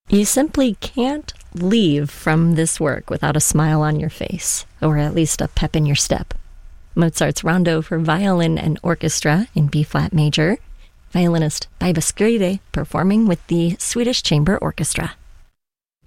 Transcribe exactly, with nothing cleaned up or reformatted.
You simply can't leave from this work without a smile on your face, or at least a pep in your step. Mozart's Rondo for Violin and Orchestra in B-flat major, violinist Baiba Skride performing with the Swedish Chamber Orchestra.